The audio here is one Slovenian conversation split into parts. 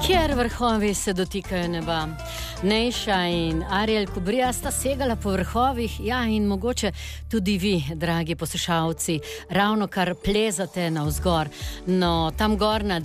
Kjer vrhovi se dotikajo neba. Nejša in Ariel Kubrija sta segala po vrhovih, ja, in mogoče tudi vi, dragi poslušalci, ravno kar plezate navzgor. No, tam gor na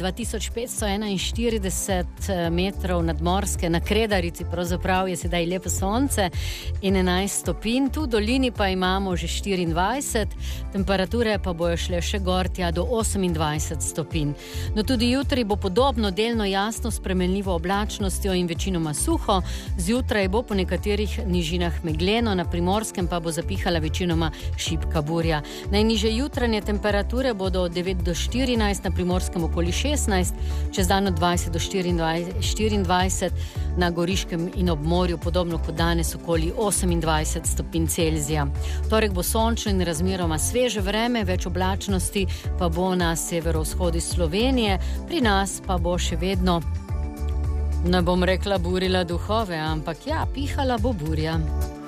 2541 metrov nadmorske, na Kredarici, pravzaprav je sedaj lepo sonce in 11 stopinj, tu v dolini pa imamo že 24, temperature pa bojo šle še gor tja do 28 stopinj. No, tudi jutri bo podobno, delno jasno, spremenljivo oblačnostjo in večinoma suho. Zjutraj bo po nekaterih nižinah megleno, na Primorskem pa bo zapihala večinoma šibka burja. Najnižje jutranje temperature bodo od 9 do 14, na Primorskem okoli 16, čez dan od 20 do 24, na Goriškem in ob morju podobno kot danes okoli 28 stopinj Celzija. Torek bo sončno in razmeroma sveže vreme, več oblačnosti pa bo na severovzhodu Slovenije, pri nas pa bo še vedno, ne bom rekla burila duhove, ampak ja, pihala bo burja.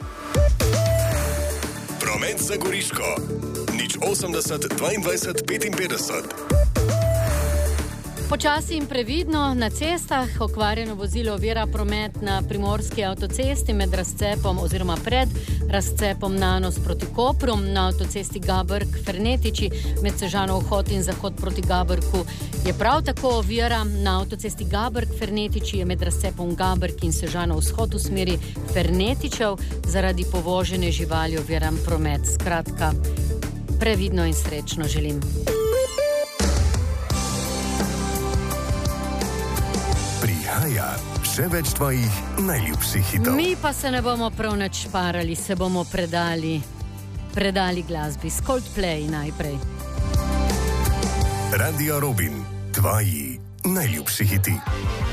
Promet za Goriško. 080 22 55. Počasi in previdno na cestah, okvarjeno vozilo ovira promet na primorski avtocesti med razcepom oziroma pred razcepom Nanos proti Kopru, na avtocesti Gabrk-Fernetiči med Sežanov vhod in zahod proti Gabrku je prav tako ovira, na avtocesti Gabrk-Fernetiči je med razcepom Gabrk in Sežanov vzhod v smeri Fernetičev zaradi povožene živali oviran promet. Skratka, previdno in srečno želim. Prihaja še več tvojih najljubših hitov. Mi pa se ne bomo prav nič šparali, se bomo predali glasbi. Coldplay najprej. Radio Robin, tvoji najljubši hiti.